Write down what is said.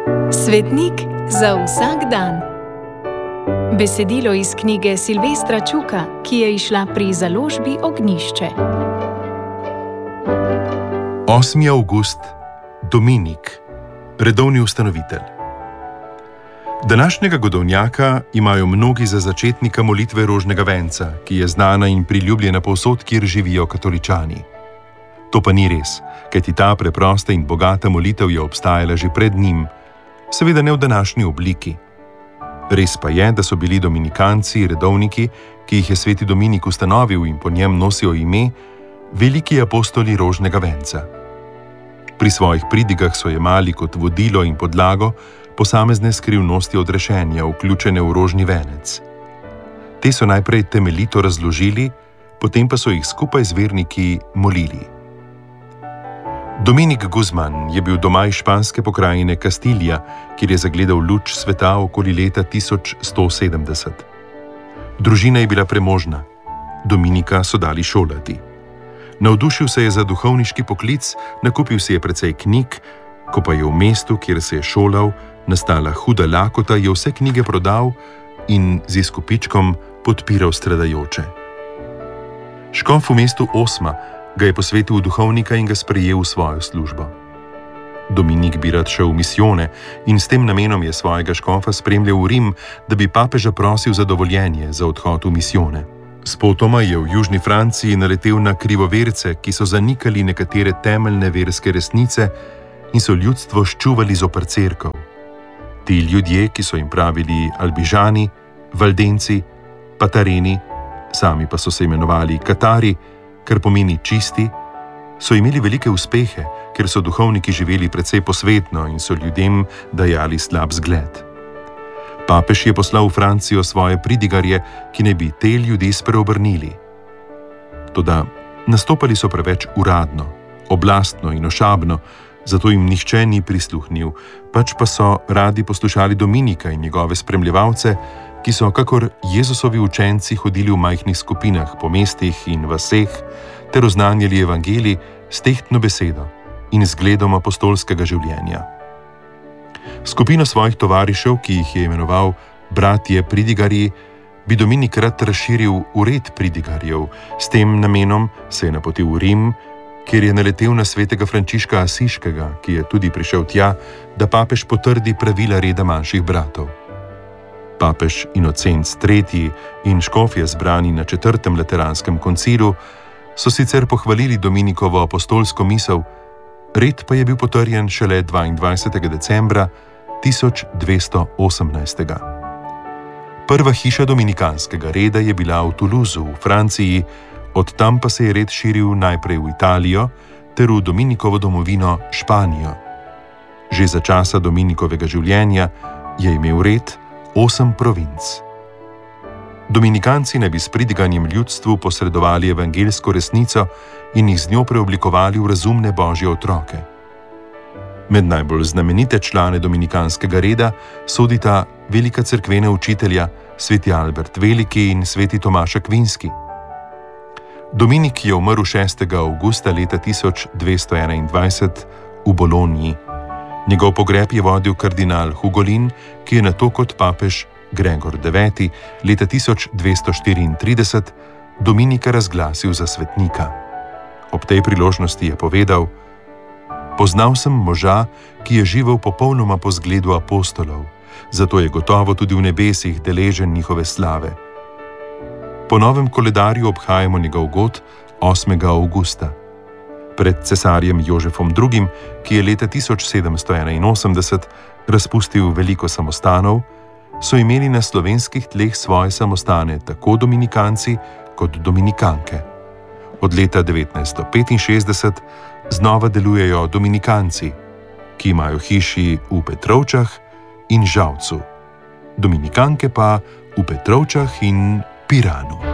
Svetnik za vsak dan. Besedilo iz knjige Silvestra Čuka, ki je izšla pri založbi Ognjišče. 8. avgust, Dominik, redovni ustanovitelj. Današnjega godovnjaka imajo mnogi za začetnika molitve rožnega venca, ki je znana in priljubljena povsod, kjer živijo katoličani. To pa ni res, kajti ta preprosta in bogata molitev je obstajala že pred njim, seveda ne v današnji obliki. Res pa je, da so bili dominikanci, redovniki, ki jih je sveti Dominik ustanovil in po njem nosijo ime, veliki apostoli rožnega venca. Pri svojih pridigah so jemali kot vodilo in podlago posamezne skrivnosti odrešenja, vključene v rožni venec. Te so najprej temeljito razložili, potem pa so jih skupaj z verniki molili. Dominik Guzman je bil doma iz španske pokrajine Kastilija, kjer je zagledal luč sveta okoli leta 1170. Družina je bila premožna, Dominika so dali šolati. Navdušil se je za duhovniški poklic, nakupil si je precej knjig, ko pa je v mestu, kjer se je šolal, nastala huda lakota, je vse knjige prodal in z izkupičkom podpiral stradajoče. Škof v mestu Osma ga je posvetil v duhovnika in ga sprejel v svojo službo. Dominik bi rad šel v misijone in s tem namenom je svojega škofa spremljal v Rim, da bi papeža prosil za dovoljenje za odhod v misijone. Spotoma je v južni Franciji naletel na krivoverce, ki so zanikali nekatere temeljne verske resnice in so ljudstvo ščuvali zoper cerkev. Ti ljudje, ki so jim pravili Albižani, Valdenci, Patareni, sami pa so se imenovali Katari, kar pomeni čisti, so imeli velike uspehe, ker so duhovniki živeli precej posvetno in so ljudem dajali slab zgled. Papež je poslal v Francijo svoje pridigarje, ki naj bi te ljudi spreobrnili. Toda nastopali so preveč uradno, oblastno in ošabno, zato jim nihče ni prisluhnil, pač pa so radi poslušali Dominika in njegove spremljevalce, ki so kakor Jezusovi učenci hodili v majhnih skupinah po mestih in vaseh ter oznanjali evangelij s tehtno besedo in zgledom apostolskega življenja. Skupino svojih tovarišev, ki jih je imenoval bratje pridigarji, bi Dominik rad razširil v red pridigarjev, s tem namenom se je napotil v Rim, kjer je naletel na svetega Frančiška Asiškega, ki je tudi prišel tja, da papež potrdi pravila reda manjših bratov. Papež Inocenc III. In škofje zbrani na 4. Lateranskem koncilu so sicer pohvalili Dominikovo apostolsko misel, red pa je bil potrjen šele 22. decembra 1218. Prva hiša dominikanskega reda je bila v Toulouseu v Franciji, od tam pa se je red širil najprej v Italijo ter v Dominikovo domovino Španijo. Že za časa Dominikovega življenja je imel red 8 provinc. Dominikanci naj bi s pridiganjem ljudstvu posredovali evangeljsko resnico in jih z njo preoblikovali v razumne božje otroke. Med najbolj znamenite člane dominikanskega reda sodita velika cerkvena učitelja sveti Albert Veliki in sveti Tomaš Akvinski. Dominik je umrl 6. avgusta leta 1221 v Bologni. Njegov pogreb je vodil kardinal Hugolin, ki je nato kot papež Gregor IX. Leta 1234 Dominika razglasil za svetnika. Ob tej priložnosti je povedal: "Poznal sem moža, ki je živel popolnoma po zgledu apostolov, zato je gotovo tudi v nebesih deležen njihove slave." Po novem koledarju obhajamo njegov god 8. avgusta. Pred cesarjem Jožefom II., ki je leta 1781 razpustil veliko samostanov, so imeli na slovenskih tleh svoje samostane tako dominikanci kot dominikanke. Od leta 1965 znova delujejo dominikanci, ki imajo hiši v Petrovčah in Žalcu, dominikanke pa v Petrovčah in Piranu.